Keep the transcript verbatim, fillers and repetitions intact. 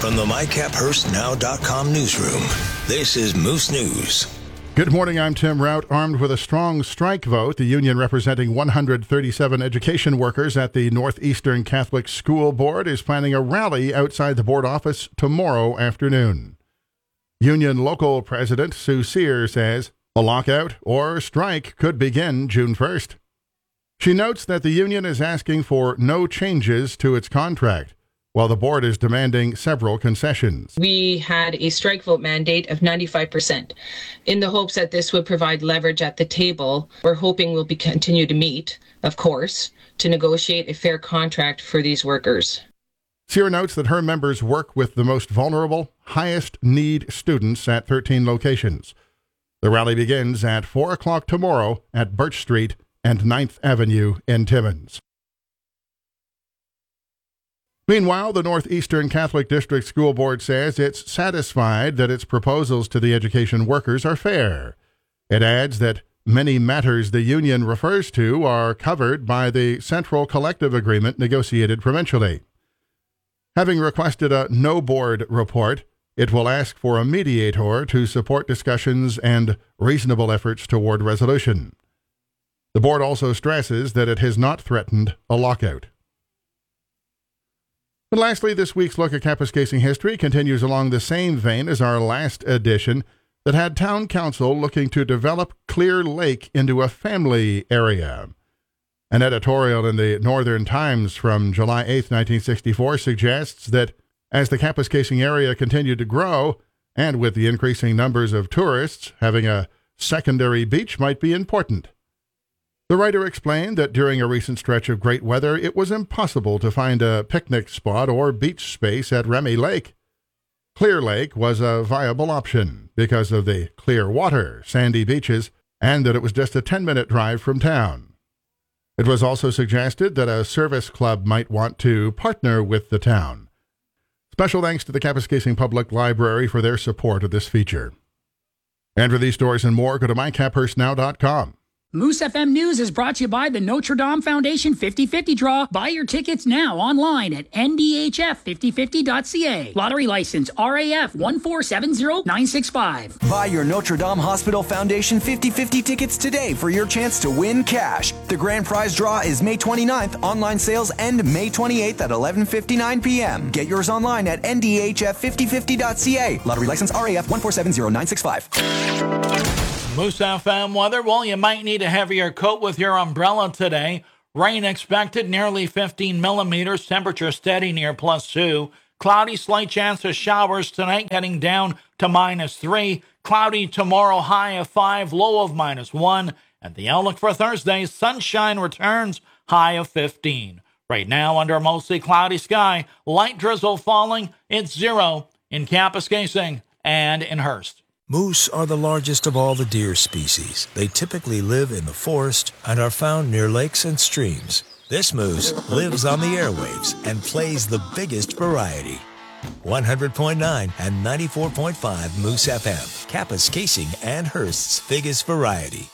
From the my cap hurst now dot com newsroom, this is Moose News. Good morning, I'm Tim Rout. Armed with a strong strike vote, the union representing one hundred thirty-seven education workers at the Northeastern Catholic School Board is planning a rally outside the board office tomorrow afternoon. Union local president Sue Sear says a lockout or strike could begin June first. She notes that the union is asking for no changes to its contract, while the board is demanding several concessions. We had a strike vote mandate of ninety-five percent in the hopes that this would provide leverage at the table. We're hoping we'll be continue to meet, of course, to negotiate a fair contract for these workers. Sear notes that her members work with the most vulnerable, highest need students at thirteen locations. The rally begins at four o'clock tomorrow at Birch Street and ninth Avenue in Timmins. Meanwhile, the Northeastern Catholic District School Board says it's satisfied that its proposals to the education workers are fair. It adds that many matters the union refers to are covered by the Central Collective Agreement negotiated provincially. Having requested a no-board report, it will ask for a mediator to support discussions and reasonable efforts toward resolution. The board also stresses that it has not threatened a lockout. And lastly, this week's look at Kapuskasing history continues along the same vein as our last edition that had Town Council looking to develop Clear Lake into a family area. An editorial in the Northern Times from July eighth, nineteen sixty-four suggests that as the Kapuskasing area continued to grow, and with the increasing numbers of tourists, having a secondary beach might be important. The writer explained that during a recent stretch of great weather, it was impossible to find a picnic spot or beach space at Remy Lake. Clear Lake was a viable option because of the clear water, sandy beaches, and that it was just a ten-minute drive from town. It was also suggested that a service club might want to partner with the town. Special thanks to the Kapuskasing Public Library for their support of this feature. And for these stories and more, go to my cap hurst now dot com. Moose F M News is brought to you by the Notre Dame Foundation fifty fifty Draw. Buy your tickets now online at N D H F fifty fifty dot C A. Lottery license R A F one four seven zero nine six five. Buy your Notre Dame Hospital Foundation fifty fifty tickets today for your chance to win cash. The grand prize draw is May twenty-ninth. Online sales end May twenty-eighth at eleven fifty-nine p.m. Get yours online at N D H F fifty fifty dot C A. Lottery license R A F one four seven zero nine six five. Moose F M weather. Well, you might need a heavier coat with your umbrella today. Rain expected, nearly fifteen millimeters. Temperature steady near plus two. Cloudy, slight chance of showers tonight, heading down to minus three. Cloudy tomorrow, high of five, low of minus one. And the outlook for Thursday, sunshine returns, high of fifteen. Right now, under a mostly cloudy sky, light drizzle falling. It's zero in Kapuskasing and in Hearst. Moose are the largest of all the deer species. They typically live in the forest and are found near lakes and streams. This moose lives on the airwaves and plays the biggest variety. one hundred point nine and ninety-four point five Moose F M, Kapuskasing and Hearst's biggest variety.